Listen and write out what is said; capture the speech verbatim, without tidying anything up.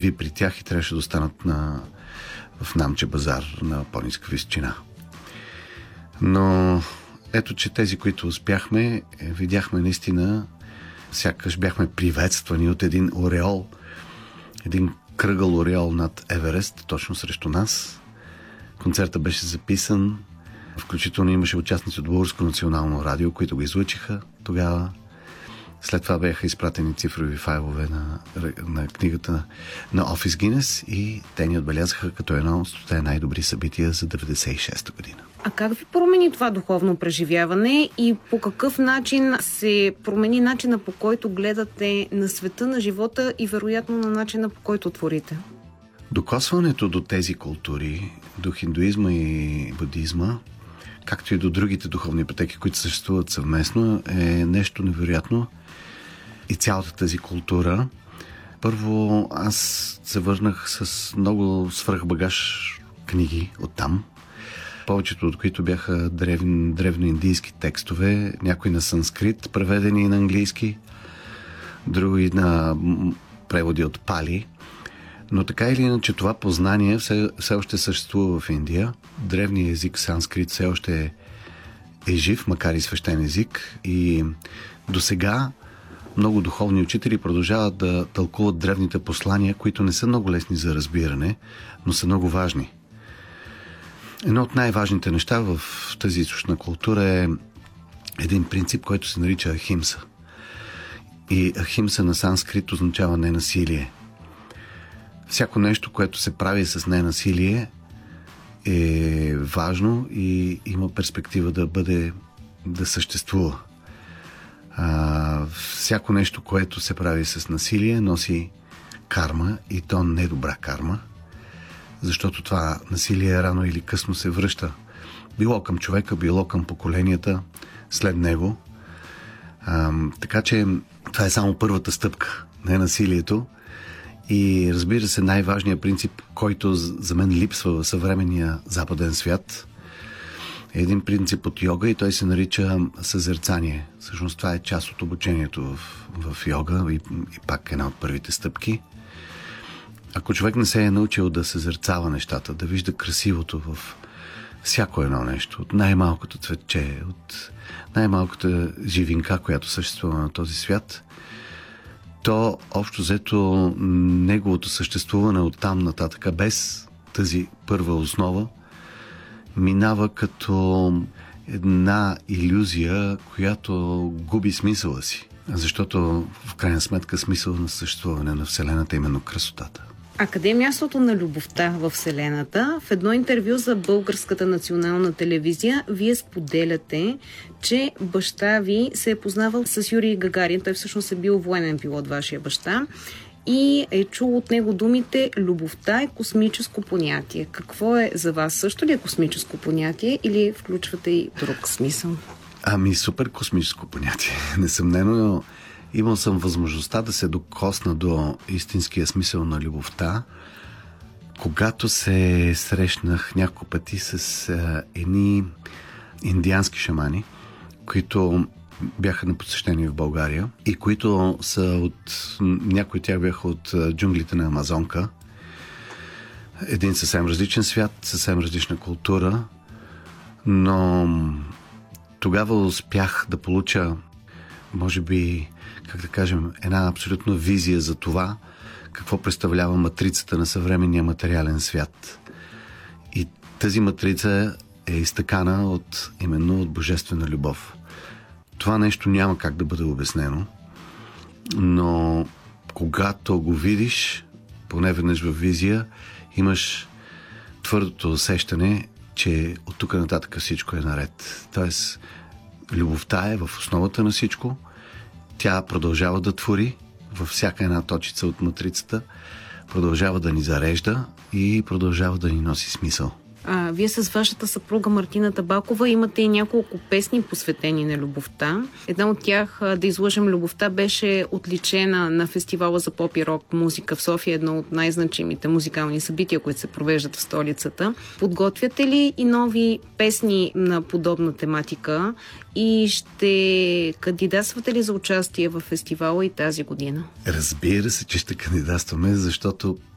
преди при тях и трябваше да останат на, в Намче базар на по-ниска височина. Но ето, че тези, които успяхме, видяхме наистина, сякаш бяхме приветствани от един ореол, един кръгъл ореол над Еверест, точно срещу нас. Концертът беше записан, включително имаше участници от Българско национално радио, които го излъчиха тогава. След това бяха изпратени цифрови файлове на, на книгата на Офис Гинес и те ни отбелязаха като едно от стоте най-добри събития за деветдесет и шеста година. А как ви промени това духовно преживяване и по какъв начин се промени начина, по който гледате на света, на живота и вероятно на начина, по който творите? Докосването до тези култури, до хиндуизма и будизма, както и до другите духовни пътеки, които съществуват съвместно, е нещо невероятно. И цялата тази култура. Първо, аз се върнах с много свръхбагаж книги оттам, повечето от които бяха древни, древноиндийски текстове, някои на санскрит, преведени на английски, други на преводи от пали. Но така или иначе това познание все, все още съществува в Индия. Древният език санскрит все още е, е жив, макар и свещен език. И досега много духовни учители продължават да тълкуват древните послания, които не са много лесни за разбиране, но са много важни. Едно от най-важните неща в тази източна култура е един принцип, който се нарича ахимса. И ахимса на санскрит означава ненасилие. Всяко нещо, което се прави с ненасилие, е важно и има перспектива да бъде, да съществува. А, всяко нещо, което се прави с насилие, носи карма и то не добра карма, защото това насилие рано или късно се връща било към човека, било към поколенията след него. А, така че това е само първата стъпка на насилието и разбира се най-важният принцип, който за мен липсва в съвременния западен свят, е един принцип от йога и той се нарича съзерцание. Всъщност това е част от обучението в, в йога и, и пак една от първите стъпки. Ако човек не се е научил да съзерцава нещата, да вижда красивото в всяко едно нещо, от най-малкото цветче, от най-малката живинка, която съществува на този свят, то общо взето неговото съществуване от там нататък без тази първа основа минава като една илюзия, която губи смисъла си. Защото в крайна сметка смисъл на съществуване на Вселената е именно красотата. А къде е мястото на любовта в Вселената? В едно интервю за Българската национална телевизия вие споделяте, че баща ви се е познавал с Юрий Гагарин. Той всъщност е бил военен пилот, вашия баща. И е чул от него думите любовта е космическо понятие. Какво е за вас? Също ли е космическо понятие или включвате и друг смисъл? Ами супер космическо понятие. Несъмнено имал съм възможността да се докосна до истинския смисъл на любовта, когато се срещнах няколко пъти с а, едни индиански шамани, които бяха на посещение в България и които са от... Някои от тях бяха от джунглите на Амазонка. Един съвсем различен свят, съвсем различна култура, но тогава успях да получа, може би, как да кажем, една абсолютна визия за това, какво представлява матрицата на съвременния материален свят. И тази матрица е изтъкана от, именно от божествена любов. Това нещо няма как да бъде обяснено, но когато го видиш, поне веднъж във визия, имаш твърдото усещане, че от тук нататък всичко е наред. Тоест, любовта е в основата на всичко. Тя продължава да твори във всяка една точица от матрицата, продължава да ни зарежда и продължава да ни носи смисъл. А, вие с вашата съпруга Мартина Табакова имате и няколко песни посветени на любовта. Една от тях, "Да излъжем любовта", беше отличена на фестивала за поп и рок музика в София, едно от най-значимите музикални събития, които се провеждат в столицата. Подготвяте ли и нови песни на подобна тематика и ще кандидатствате ли за участие в фестивала и тази година? Разбира се, че ще кандидатстваме, защото